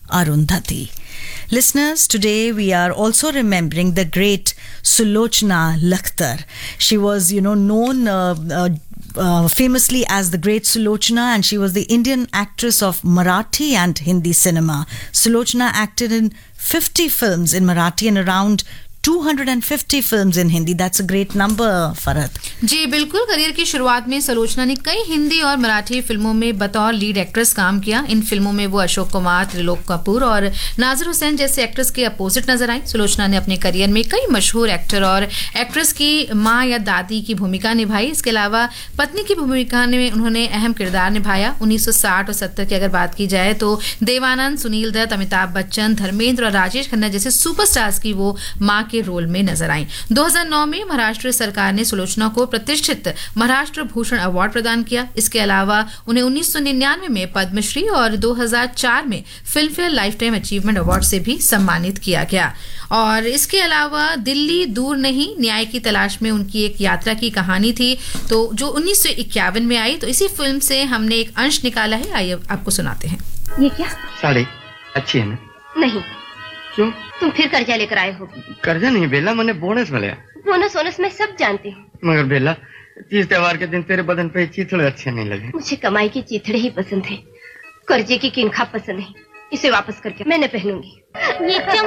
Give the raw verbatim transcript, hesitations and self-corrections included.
Arundhati. Listeners, today we are also remembering the great Sulochana Lakhtar. She was, you know, known uh, uh, uh, famously as the great Sulochana, and she was the Indian actress of Marathi and Hindi cinema. Sulochana acted in fifty films in Marathi and around two hundred fifty films in Hindi. That's a great number, Farhad. जी बिल्कुल. Career की शुरुआत में सलोचना ने कई हिंदी और मराठी फिल्मों में बतौर लीड एक्ट्रेस काम किया. इन फिल्मों में वो अशोक कुमार, त्रिलोक कपूर और नाजिर हुसैन जैसे एक्ट्रेस के अपोजिट नजर आई. सुलोचना ने अपने करियर में कई मशहूर एक्टर और एक्ट्रेस की माँ या दादी की भूमिका निभाई. इसके अलावा पत्नी की भूमिका में उन्होंने अहम किरदार निभाया. उन्नीस सौ साठ और सत्तर की अगर बात की जाए तो देवानंद, सुनील दत्त, अमिताभ बच्चन, धर्मेंद्र और राजेश खन्ना जैसे सुपरस्टार्स की वो माँ के रोल में नजर आई. दो हज़ार नौ में महाराष्ट्र सरकार ने सुलोचना को प्रतिष्ठित महाराष्ट्र भूषण अवार्ड प्रदान किया. इसके अलावा उन्हें उन्नीस सौ निन्यानवे में पद्मश्री और दो हज़ार चार में film fair life time achievement award से भी सम्मानित किया गया. और इसके अलावा दिल्ली दूर नहीं, न्याय की तलाश में उनकी एक यात्रा की कहानी थी, तो जो उन्नीस सौ इक्यावन में आई. तो इसी फिल्म से हमने एक अंश निकाला है, आइए आपको सुनाते हैं. ये क्या साड़ी अच्छी है ना? नहीं. क्यों? तुम फिर कर्जा लेकर आए हो. कर्जा नहीं बेला, मैंने बोनस मिला. बोनस वोनस मैं सब जानती हूँ, मगर बेला तीज त्योहार के दिन तेरे बदन पे चीथड़े अच्छे नहीं लगे. मुझे कमाई की चीथड़े ही पसंद है, कर्जे की किनखा पसंद नहीं. इसे वापस करके मैं न पहनूंगी. ये